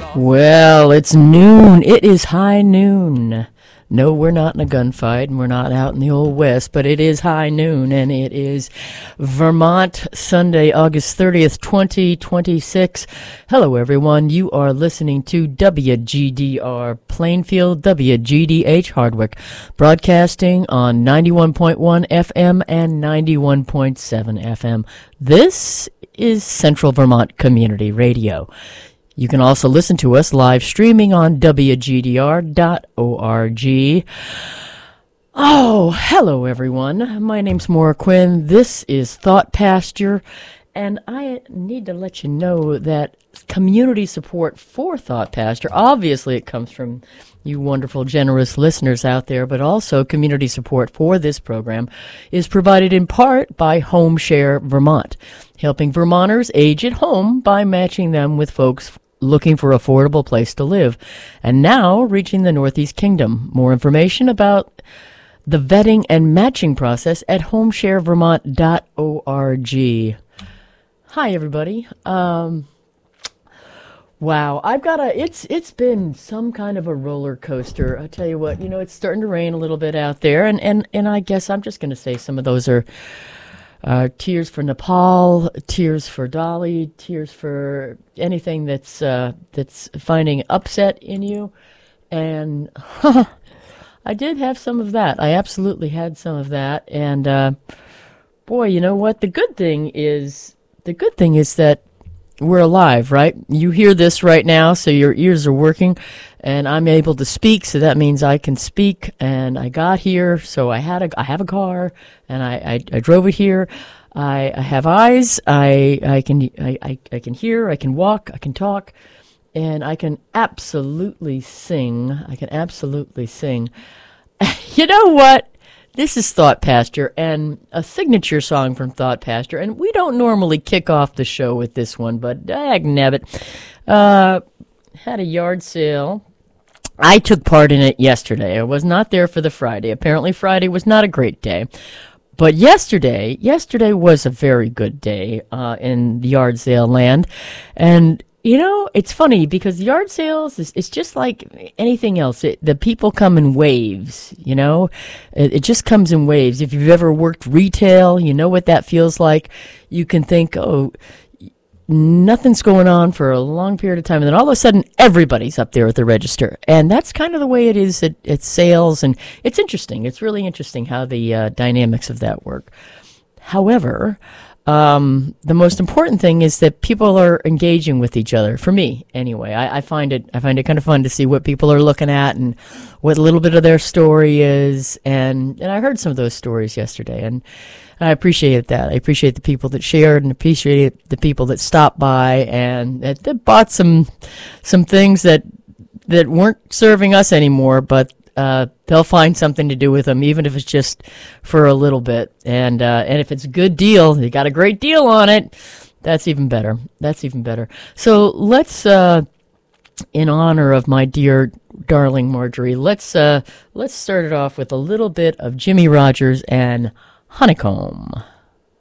Well, it's noon. It is high noon. No, we're not in a gunfight, and we're not out in the Old West, but it is high noon, and it is Vermont, Sunday, August 30th, 2026. Hello, everyone. You are listening to WGDR Plainfield, WGDH Hardwick, broadcasting on 91.1 FM and 91.7 FM. This is Central Vermont Community Radio. You can also listen to us live streaming on WGDR.org. Oh, hello everyone. My name's Maura Quinn. This is Thought Pasture, and I need to let you know that community support for Thought Pasture, obviously it comes from you wonderful, generous listeners out there, but also community support for this program is provided in part by HomeShare Vermont, helping Vermonters age at home by matching them with folks looking for an affordable place to live, and now reaching the Northeast Kingdom. More information about the vetting and matching process at homesharevermont.org. Hi, everybody. Wow, it's been some kind of a roller coaster. I tell you what, it's starting to rain a little bit out there, and I guess I'm just going to say some of those are tears for Nepal, tears for Dolly, tears for anything that's finding upset in you. And I did have some of that. I absolutely had some of that. And boy, you know what? The good thing is that we're alive, right? You hear this right now, so your ears are working, and I'm able to speak, so that means I can speak. And I got here, so I have a car, and I drove it here. I have eyes. I can hear. I can walk. I can talk, and I can absolutely sing. You know what? This is Thought Pasture, and a signature song from Thought Pasture, and we don't normally kick off the show with this one, but dagnabbit. Had a yard sale. I took part in it yesterday. I was not there for the Friday. Apparently Friday was not a great day. But yesterday was a very good day in the yard sale land, and it's funny because yard sales it's just like anything else. The people come in waves, It just comes in waves. If you've ever worked retail, you know what that feels like. You can think, oh, nothing's going on for a long period of time, and then all of a sudden everybody's up there at the register. And that's kind of the way it is at sales, and it's interesting. It's really interesting how the dynamics of that work. However, the most important thing is that people are engaging with each other. For me, anyway, I find it kind of fun to see what people are looking at and what a little bit of their story is. And I heard some of those stories yesterday, and I appreciate that. I appreciate the people that shared, and appreciate the people that stopped by and that bought some things that weren't serving us anymore, but they'll find something to do with them, even if it's just for a little bit. And if it's a good deal, they got a great deal on it, that's even better. So let's, in honor of my dear, darling Marjorie, let's start it off with a little bit of Jimmie Rodgers and Honeycomb.